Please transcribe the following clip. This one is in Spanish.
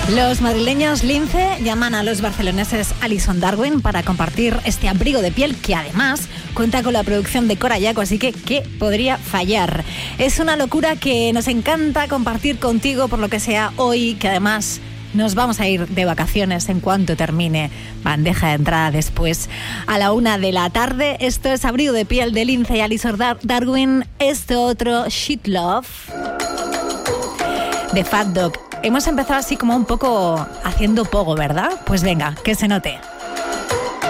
Los madrileños Lince llaman a los barceloneses Alison Darwin para compartir este abrigo de piel que además cuenta con la producción de Cora Yaco, así que ¿qué podría fallar? Es una locura que nos encanta compartir contigo por lo que sea hoy, que además nos vamos a ir de vacaciones en cuanto termine bandeja de entrada después a la 1 de la tarde. Esto es Abrigo de piel de Lince y Alison Darwin. Esto otro, Shit Love de Fat Dog. Hemos empezado así como un poco haciendo pogo, ¿verdad? Pues venga, que se note.